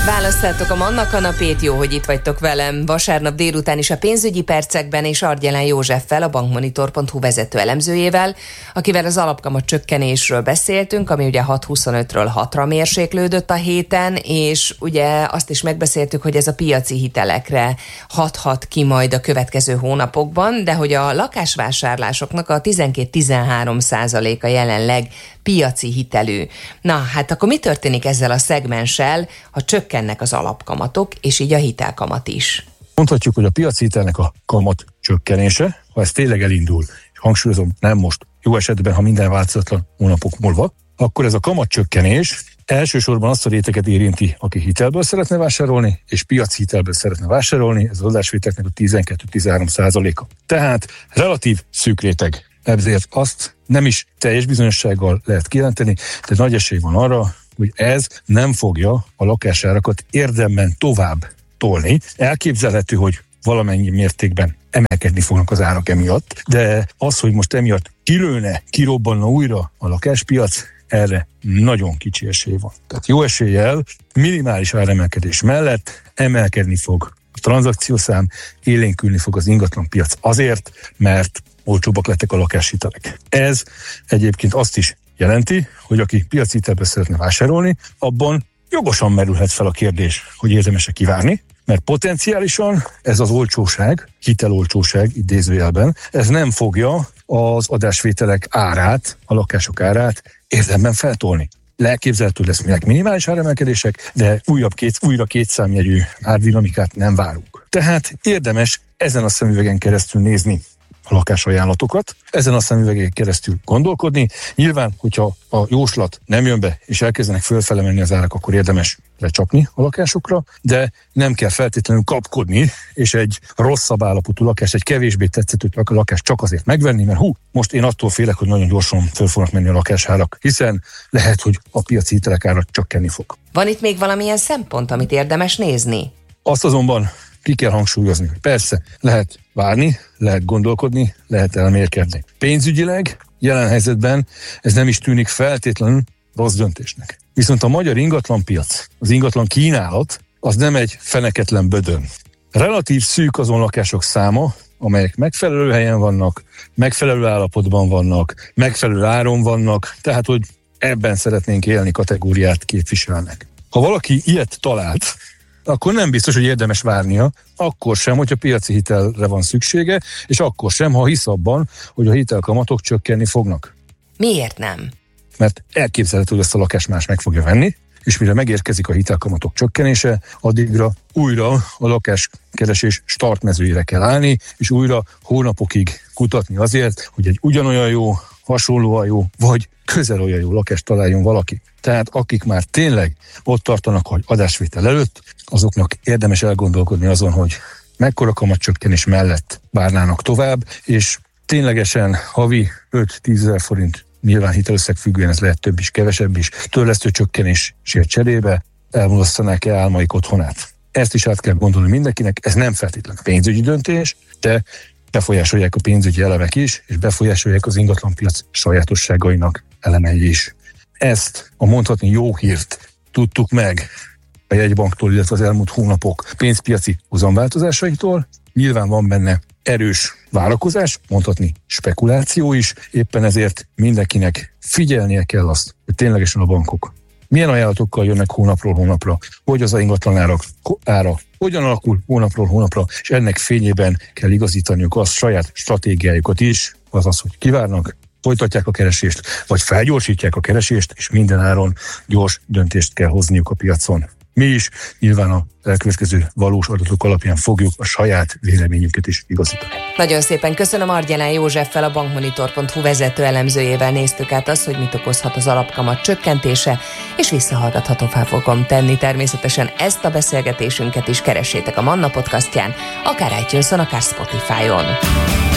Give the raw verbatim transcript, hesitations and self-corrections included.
Választottak a Manna kanapét, jó, hogy itt vagytok velem. Vasárnap délután is a pénzügyi percekben és Argyelán Józseffel, a bankmonitor pont hu vezető elemzőjével, akivel az alapkamat csökkenésről beszéltünk, ami ugye hat huszonötről hatra mérséklődött a héten, és ugye azt is megbeszéltük, hogy ez a piaci hitelekre hathat ki majd a következő hónapokban, de hogy a lakásvásárlásoknak a tizenkét-tizenhárom százaléka jelenleg piaci hitelű. Na, hát akkor mi történik ezzel a szegmenssel, ha csökkennek az alapkamatok, és így a hitelkamat is? Mondhatjuk, hogy a piaci hitelnek a kamat csökkenése, ha ez tényleg elindul, és hangsúlyozom, nem most, jó esetben, ha minden változatlan hónapok múlva, akkor ez a kamat csökkenés elsősorban azt a réteget érinti, aki hitelből szeretne vásárolni, és piaci hitelből szeretne vásárolni, ez az adásvételeknek a tizenkét-tizenhárom százaléka. Tehát relatív szűk réteg. Ezért azt nem is teljes bizonyossággal lehet kijelenteni, de nagy esély van arra, hogy ez nem fogja a lakásárakat érdemben tovább tolni. Elképzelhető, hogy valamennyi mértékben emelkedni fognak az árak emiatt, de az, hogy most emiatt kilőne, kirobbanna újra a lakáspiac, erre nagyon kicsi esély van. Tehát jó eséllyel minimális áremelkedés mellett emelkedni fog a tranzakciószám, élénkülni fog az ingatlanpiac azért, mert olcsóbbak lettek a lakáshitelek. Ez egyébként azt is jelenti, hogy aki piaci hitelbe szeretne vásárolni, abban jogosan merülhet fel a kérdés, hogy érdemes-e kivárni, mert potenciálisan ez az olcsóság, hitelolcsóság idézőjelben, ez nem fogja az adásvételek árát, a lakások árát érdemben feltolni. Elképzelhető lesz még minimális áremelkedések, de újabb két, újra kétszámjegyű árdinamikát nem várunk. Tehát érdemes ezen a szemüvegen keresztül nézni a lakásajánlatokat, ezen a szemüvegen keresztül gondolkodni. Nyilván, hogyha a jóslat nem jön be, és elkezdenek fölfele menni az árak, akkor érdemes lecsapni a lakásokra, de nem kell feltétlenül kapkodni, és egy rosszabb állapotú lakást, egy kevésbé tetsző lakást csak azért megvenni, mert hú, most én attól félek, hogy nagyon gyorsan föl fognak menni a lakásárak, hiszen lehet, hogy a piaci hitelek ára csökkenni fog. Van itt még valamilyen szempont, amit érdemes nézni? Azt azonban ki kell hangsúlyozni, hogy persze lehet várni, lehet gondolkodni, lehet elmélkedni. Pénzügyileg jelen helyzetben ez nem is tűnik feltétlenül rossz döntésnek. Viszont a magyar ingatlanpiac, az ingatlan kínálat, az nem egy feneketlen bödön. Relatív szűk azon lakások száma, amelyek megfelelő helyen vannak, megfelelő állapotban vannak, megfelelő áron vannak, tehát hogy ebben szeretnénk élni kategóriát képviselnek. Ha valaki ilyet talált, akkor nem biztos, hogy érdemes várnia, akkor sem, hogyha piaci hitelre van szüksége, és akkor sem, ha hisz abban, hogy a hitelkamatok csökkenni fognak. Miért nem? Mert elképzelhető, hogy ezt a lakást más meg fogja venni, és mire megérkezik a hitelkamatok csökkenése, addigra újra a lakáskeresés startmezőjére kell állni, és újra hónapokig kutatni azért, hogy egy ugyanolyan jó, hasonlóan jó, vagy közel olyan jó lakást találjon valaki. Tehát akik már tényleg ott tartanak, hogy adásvétel előtt, azoknak érdemes elgondolkodni azon, hogy mekkora kamatcsökkenés mellett várnának tovább, és ténylegesen havi öt-tízezer forint, nyilván hitelösszeg függően ez lehet több is, kevesebb is, törlesztő csökkenésért cserébe elmulasztanák-e álmaik otthonát. Ezt is át kell gondolni mindenkinek, ez nem feltétlenül pénzügyi döntés, de befolyásolják a pénzügyi elemek is, és befolyásolják az ingatlanpiac sajátosságainak elemei is. Ezt a mondhatni jó hírt tudtuk meg a jegybanktól, illetve az elmúlt hónapok pénzpiaci hozamváltozásaitól. Nyilván van benne erős várakozás, mondhatni spekuláció is, éppen ezért mindenkinek figyelnie kell azt, hogy ténylegesen a bankok milyen ajánlatokkal jönnek hónapról hónapra, hogy az a ingatlan árak, ára hogyan alakul hónapról hónapra, és ennek fényében kell igazítaniuk azt saját stratégiájukat is, azaz, hogy kivárnak, folytatják a keresést, vagy felgyorsítják a keresést, és minden áron gyors döntést kell hozniuk a piacon. Mi is nyilván a elkövetkező valós adatok alapján fogjuk a saját véleményünket is igazítani. Nagyon szépen köszönöm, Argyelán Józseffel, a bankmonitor pont hu vezető elemzőjével néztük át azt, hogy mit okozhat az alapkamat csökkentése, és visszahallgathatóvá fogom tenni természetesen ezt a beszélgetésünket is, keressétek a Manna podcastján, akár iTunes-on, akár Spotify-on.